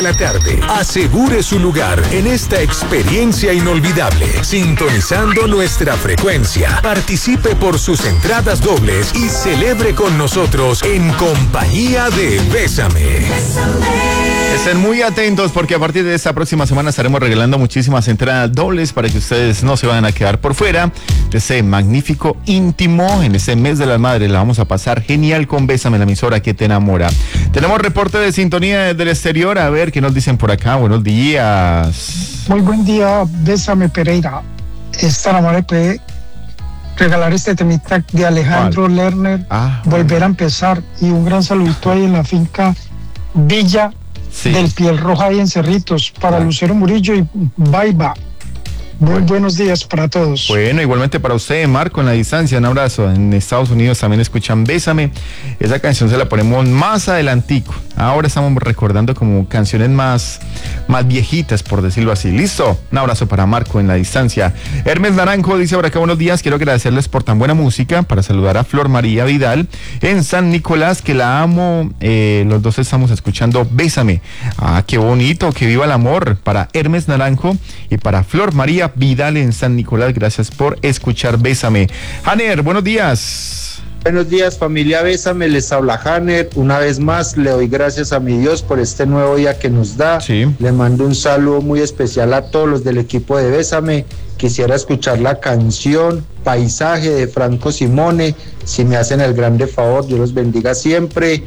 La tarde. Asegure su lugar en esta experiencia inolvidable, sintonizando nuestra frecuencia. Participe por sus entradas dobles y celebre con nosotros en compañía de Bésame. Estén muy atentos porque a partir de esta próxima semana estaremos regalando muchísimas entradas dobles para que ustedes no se vayan a quedar por fuera de ese magnífico íntimo. En este mes de las madres la vamos a pasar genial con Bésame, la emisora que te enamora. Tenemos reporte de sintonía desde el exterior. A ver qué nos dicen por acá. Buenos días. Muy buen día, Bésame Pereira. Esta enamora puede regalar este temita de Alejandro Lerner, Volver a empezar, y un gran saludito ahí en la finca Villa del Piel Roja ahí en Cerritos para Lucero Murillo y Baiba. Muy buenos días para todos. Bueno, igualmente para usted, Marco, en la distancia, un abrazo. En Estados Unidos también escuchan Bésame. Esa canción se la ponemos más adelantico. Ahora estamos recordando como canciones más viejitas, por decirlo así. ¿Listo? Un abrazo para Marco en la distancia. Hermes Naranjo dice por acá, buenos días, quiero agradecerles por tan buena música, para saludar a Flor María Vidal en San Nicolás, que la amo. Los dos estamos escuchando Bésame. Qué bonito, que viva el amor. Para Hermes Naranjo y para Flor María Vidal en San Nicolás, gracias por escuchar Bésame. Haner, buenos días. Buenos días, familia Bésame, les habla Haner. Una vez más le doy gracias a mi Dios por este nuevo día que nos da. Le mando un saludo muy especial a todos los del equipo de Bésame. Quisiera escuchar la canción Paisaje de Franco Simone. Si me hacen el grande favor, Dios los bendiga siempre.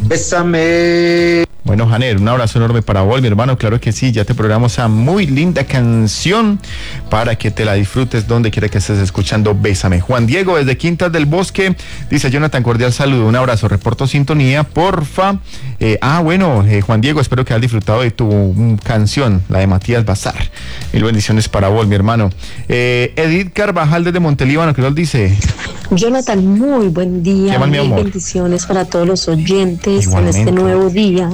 Bésame. Bueno, Janer, un abrazo enorme para vos, mi hermano. Claro que sí, ya te programamos esa muy linda canción para que te la disfrutes donde quiera que estés escuchando Bésame. Juan Diego, desde Quintas del Bosque, dice: Jonathan, cordial saludo, un abrazo, reporto sintonía, porfa. Juan Diego, espero que hayas disfrutado de tu canción, la de Matías Bazar. Mil bendiciones para vos, mi hermano. Edith Carvajal, desde Montelíbano, ¿qué nos dice? Jonathan, muy buen día, mil bendiciones para todos los oyentes. Igualmente. En este nuevo día.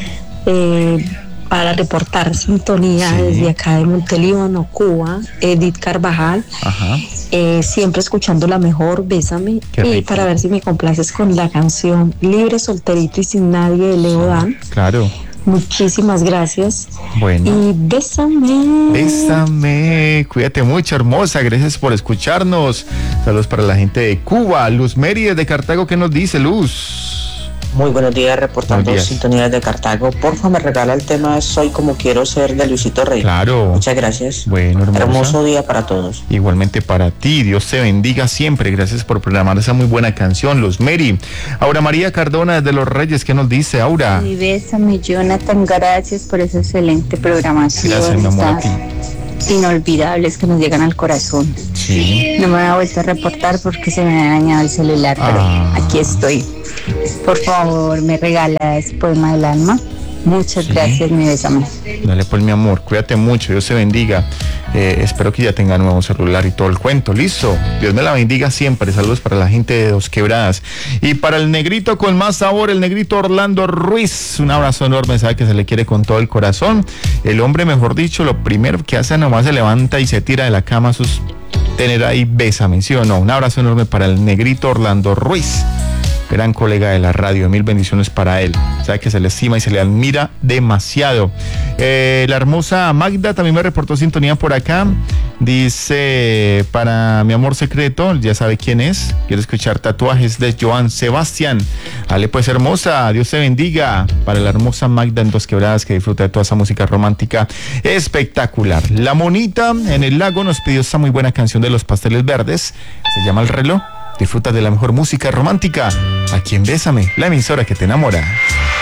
Para reportar sintonía desde acá de Montelíbano, Cuba, Edith Carvajal. Siempre escuchando la mejor Bésame. Y para ver si me complaces con la canción Libre, Solterito y Sin Nadie de Leo Dan. Claro. Muchísimas gracias. Bueno. Y bésame. Bésame. Cuídate mucho, hermosa. Gracias por escucharnos. Saludos para la gente de Cuba. Luz Meri desde Cartago, ¿qué nos dice, Luz? Muy buenos días, reportando sintonías de Cartago. Porfa, me regala el tema Soy Como Quiero Ser de Luisito Rey. Claro. Muchas gracias. Bueno, hermosa. Hermoso día para todos. Igualmente para ti. Dios te bendiga siempre. Gracias por programar esa muy buena canción, Luz Meri. Aura María Cardona desde Los Reyes, ¿qué nos dice, Aura? Y Bésame, Jonathan. Gracias por esa excelente programación. Gracias, mi amor, a ti. Inolvidables que nos llegan al corazón. Sí. No me había vuelto a reportar porque se me ha dañado el celular, pero aquí estoy. Por favor, me regalas Poema del Alma. Muchas gracias, mi Bésame. Dale pues, mi amor, cuídate mucho, Dios te bendiga. Espero que ya tenga nuevo celular y todo el cuento. Listo, Dios me la bendiga siempre. Saludos para la gente de Dos Quebradas. Y para el negrito con más sabor, el negrito Orlando Ruiz, un abrazo enorme, sabe que se le quiere con todo el corazón. El hombre, mejor dicho, lo primero que hace nomás se levanta y se tira de la cama a sus tener ahí Bésame, ¿sí o no? Un abrazo enorme para el negrito Orlando Ruiz, gran colega de la radio. Mil bendiciones para él. Sabe que se le estima y se le admira demasiado. La hermosa Magda también me reportó sintonía por acá. Dice: para mi amor secreto, ya sabe quién es. Quiero escuchar Tatuajes de Joan Sebastián. Dale pues, hermosa, Dios te bendiga. Para la hermosa Magda en Dos Quebradas, que disfruta de toda esa música romántica espectacular. La Monita en el Lago nos pidió esta muy buena canción de Los Pasteles Verdes. Se llama El Reloj. Disfruta de la mejor música romántica aquí en Bésame, la emisora que te enamora.